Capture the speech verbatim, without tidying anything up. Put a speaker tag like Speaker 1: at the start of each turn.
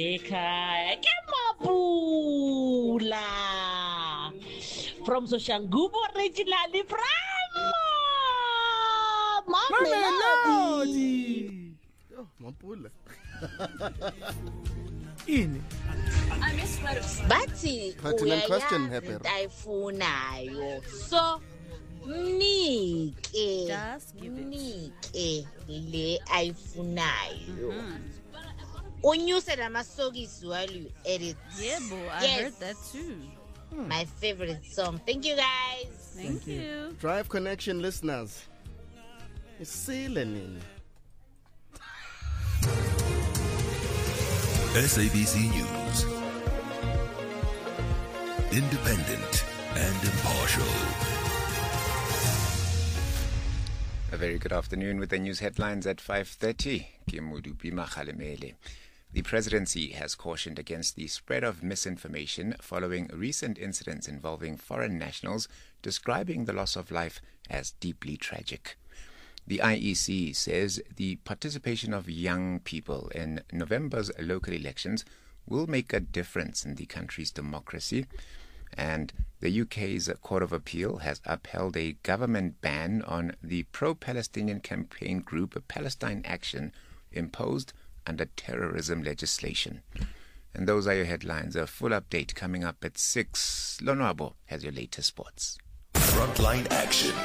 Speaker 1: Ekhaya ke Mapula from Soshangubo originally from Mamelodi.
Speaker 2: Oh, Mapula.
Speaker 3: Ini.
Speaker 4: Bathi
Speaker 2: Pertinent question,
Speaker 4: uyayazi
Speaker 2: Hepero.
Speaker 4: into ayifunayo. So mnike
Speaker 5: Just give it.
Speaker 4: mnike le ayifunayo. Unyuse lamasokisi while you edit.
Speaker 5: Yeah, boy, I
Speaker 4: Yes.
Speaker 5: heard that too.
Speaker 4: My favorite song. Thank you guys.
Speaker 5: Thank, you.
Speaker 2: Drive Connection listeners. It's Selene.
Speaker 6: S A B C News. Independent and impartial.
Speaker 7: A very good afternoon with the news headlines at five thirty. Kimudupi Makhalemele. The presidency has cautioned against the spread of misinformation following recent incidents involving foreign nationals, describing the loss of life as deeply tragic. The I E C says the participation of young people in November's local elections will make a difference in the country's democracy. And the U K's Court of Appeal has upheld a government ban on the pro-Palestinian campaign group Palestine Action imposed under terrorism legislation. And those are your headlines. A full update coming up at six. Lonwabo has your latest sports.
Speaker 6: Frontline action.